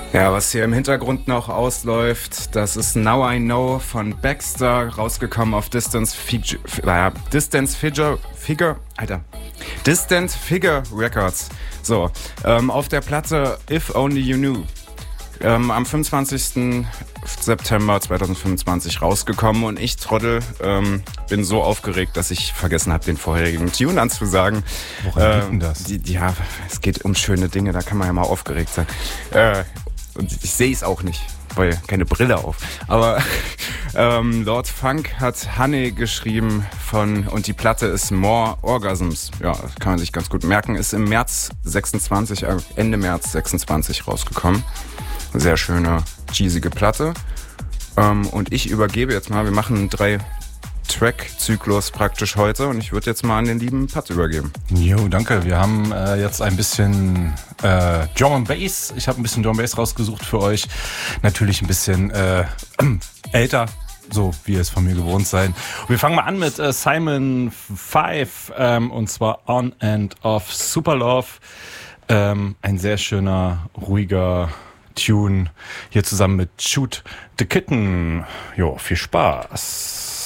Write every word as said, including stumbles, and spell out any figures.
Ja, was hier im Hintergrund noch ausläuft, das ist Now I Know von Baxter, rausgekommen auf Distance Figure, äh, Distance Figure, Figure, Alter, Distant Figure Records. So, ähm, auf der Platte If Only You Knew. Ähm, am fünfundzwanzigsten September zweitausendfünfundzwanzig rausgekommen und ich, Trottel, ähm, bin so aufgeregt, dass ich vergessen habe, den vorherigen Tune anzusagen. Woran liegt denn das? Die, ja, es geht um schöne Dinge, da kann man ja mal aufgeregt sein. Äh, und ich sehe es auch nicht, weil keine Brille auf. Aber ähm, Lord Funk hat Honey geschrieben von, und die Platte ist More Orgasms. Ja, das kann man sich ganz gut merken. Ist im März sechsundzwanzig, äh, Ende März sechsundzwanzig rausgekommen. Sehr schöne, cheesige Platte. Ähm, und ich übergebe jetzt mal, wir machen einen Drei-Track-Zyklus praktisch heute und ich würde jetzt mal an den lieben Pat übergeben. Jo, danke. Wir haben äh, jetzt ein bisschen äh, Drum and Bass. Ich habe ein bisschen Drum and Bass rausgesucht für euch. Natürlich ein bisschen äh, älter, so wie ihr es von mir gewohnt seid. Und wir fangen mal an mit äh, Simon Five ähm, und zwar On and Off Super Love. Ähm, ein sehr schöner, ruhiger Tune hier zusammen mit Shoot the Kitten. Jo, viel Spaß.